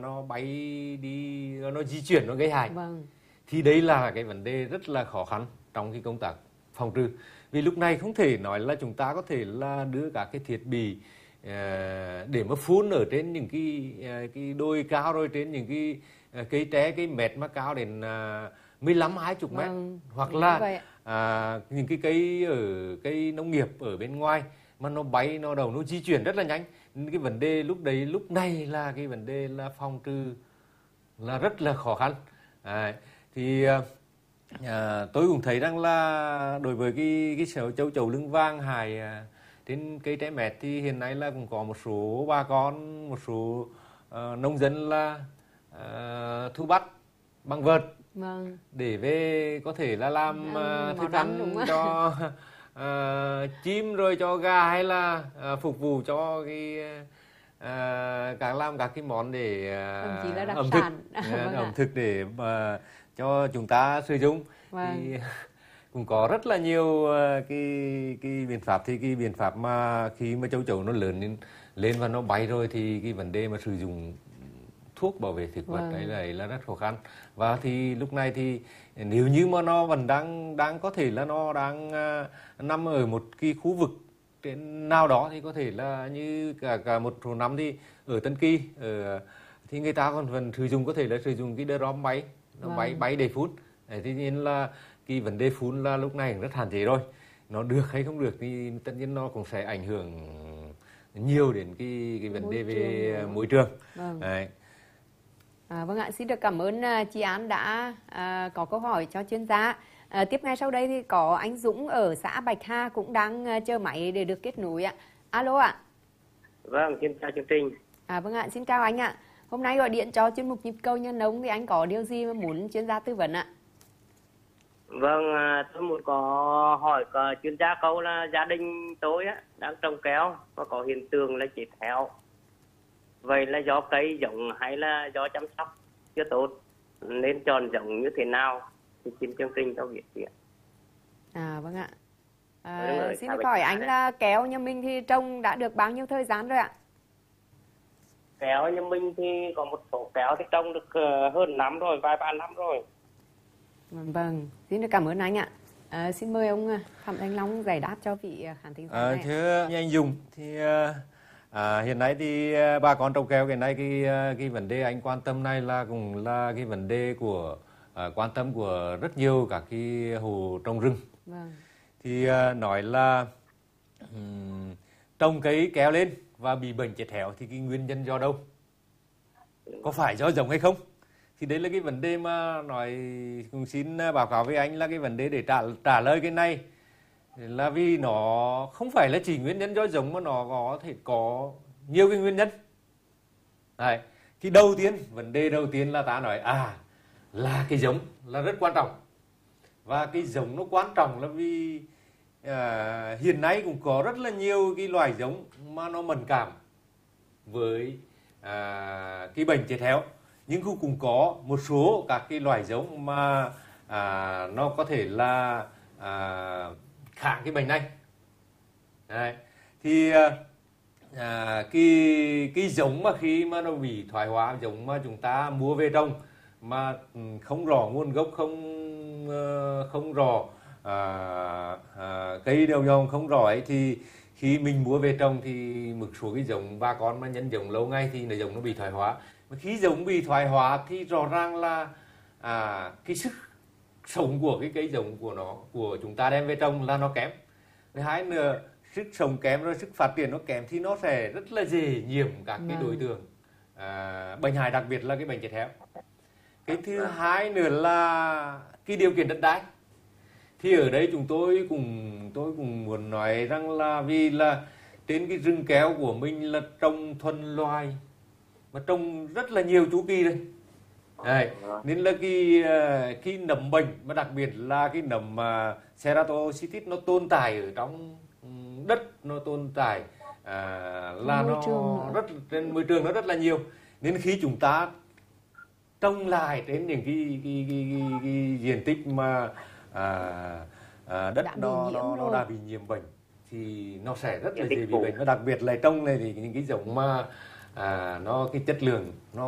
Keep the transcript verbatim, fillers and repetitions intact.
nó bay đi, nó di chuyển, nó gây hại. Vâng. Thì đấy là cái vấn đề rất là khó khăn trong cái công tác phòng trừ. Vì lúc này không thể nói là chúng ta có thể là đưa các cái thiết bị uh, để mà phun ở trên những cái uh, cái đồi cao, rồi trên những cái uh, cây tre, cây mét mà cao đến uh, mười lăm hai mươi mét, Vâng. hoặc là uh, những cái cây ở cây nông nghiệp ở bên ngoài mà nó bay, nó đầu nó di chuyển rất là nhanh. Nên cái vấn đề lúc đấy lúc này là cái vấn đề là phòng trừ là rất là khó khăn. À, thì à, tôi cũng thấy rằng là đối với cái cái sẹo châu chấu lưng vàng hài à, trên cây trái mẹt thì hiện nay là cũng có một số bà con, một số uh, nông dân là uh, thu bắt bằng vợt. Vâng. Để về có thể là làm uh, thức ăn cho uh, chim, rồi cho gà, hay là uh, phục vụ cho cái uh, các làm các cái món để uh, ẩm thực uh, ẩm thực để uh, cho chúng ta sử dụng. Vâng. Thì cũng có rất là nhiều uh, cái cái biện pháp. Thì cái biện pháp mà khi mà châu chấu nó lớn lên lên và nó bay rồi thì cái vấn đề mà sử dụng thuốc bảo vệ thực vật vâng. đấy là, là rất khó khăn. Và thì lúc này thì nếu như mà nó vẫn đang đang có thể là nó đang uh, nằm ở một cái khu vực trên nào đó, thì có thể là như cả cả một số năm thì ở Tân Kỳ ở, thì người ta còn vẫn sử dụng, có thể là sử dụng cái drone máy, nó vâng. bay bay để phun. Đấy, tuy nhiên là cái vấn đề phun là lúc này rất hạn chế rồi. Nó được hay không được thì tất nhiên nó cũng sẽ ảnh hưởng nhiều đến cái cái vấn môi đề về trường. môi trường. Vâng. Đấy. À, vâng ạ, xin được cảm ơn chị An đã à, có câu hỏi cho chuyên gia. À, tiếp ngay sau đây thì có anh Dũng ở xã Bạch Hà cũng đang uh, chờ máy để được kết nối ạ. Alo ạ. Vâng, xin chào chương trình. À, vâng ạ, xin chào anh ạ. Hôm nay gọi điện cho chuyên mục Nhịp Cầu Nhân Nông thì anh có điều gì mà muốn chuyên gia tư vấn ạ? Vâng, tôi muốn có hỏi có chuyên gia câu là gia đình tôi á, đang trồng kéo và có hiện tượng là chết héo. Vậy là do cây giống hay là do chăm sóc chưa tốt, nên chọn giống như thế nào thì xin chương trình cho biết chị ạ. À vâng ạ. À, xin hỏi anh là kéo nhà mình thì trồng đã được bao nhiêu thời gian rồi ạ? Kéo nhà mình thì có một số kéo thì trồng được hơn năm rồi, vài ba năm rồi. Vâng, vâng. Xin được cảm ơn anh ạ. À, xin mời ông Phạm Thanh Long giải đáp cho vị khán thính giả à, này. Thưa anh Dung, thì à, hiện nay thì bà con trồng kéo, cái này cái cái vấn đề anh quan tâm này là cũng là cái vấn đề của à, quan tâm của rất nhiều các cái hộ trồng rừng. Vâng. Thì à, nói là um, trồng cây kéo lên và bị bệnh chết héo thì cái nguyên nhân do đâu? Có phải do giống hay không? Thì đấy là cái vấn đề mà nói cũng xin báo cáo với anh là cái vấn đề để trả trả lời cái này là vì nó không phải là chỉ nguyên nhân do giống, mà nó có thể có nhiều cái nguyên nhân. Đấy. Thì đầu tiên, vấn đề đầu tiên là ta nói à là cái giống là rất quan trọng. Và cái giống nó quan trọng là vì à, hiện nay cũng có rất là nhiều cái loài giống mà nó mẫn cảm với à, cái bệnh chết héo. Nhưng cũng có một số các cái loài giống mà à, nó có thể là à, kháng cái bệnh này. Đấy. Thì à, cái, cái giống mà khi mà nó bị thoái hóa, giống mà chúng ta mua về trồng mà không rõ nguồn gốc, không không rõ à, à, cây đều nhông không rõ ấy, thì khi mình mua về trồng thì một số cái giống bà con mà nhân giống lâu ngày thì nó giống nó bị thoái hóa. Mà khi giống bị thoái hóa thì rõ ràng là à, cái sức sống của cái cây giống của nó, của chúng ta đem về trồng là nó kém. Thứ hai nữa, sức sống kém rồi sức phát triển nó kém thì nó sẽ rất là dễ nhiễm các cái đối tượng à, bệnh hại, đặc biệt là cái bệnh chết héo. Cái thứ hai nữa là cái điều kiện đất đai. Thì ở đây chúng tôi cũng tôi cũng muốn nói rằng là vì là trên cái rừng kéo của mình là trồng thuần loài, mà trồng rất là nhiều chu kỳ đây. Đấy, nên là cái cái nấm bệnh, mà đặc biệt là cái nấm uh, Ceratocystis nó tồn tại ở trong đất, nó tồn tại à, là môi nó rất trên môi trường nó rất là nhiều. Nên khi chúng ta trồng lại trên những cái cái cái, cái, cái diện tích mà à, à, đất nó nó, nó đã bị nhiễm bệnh thì nó sẽ rất là dễ bị bệnh. Và đặc biệt là trồng này thì những cái giống mà à, nó cái chất lượng nó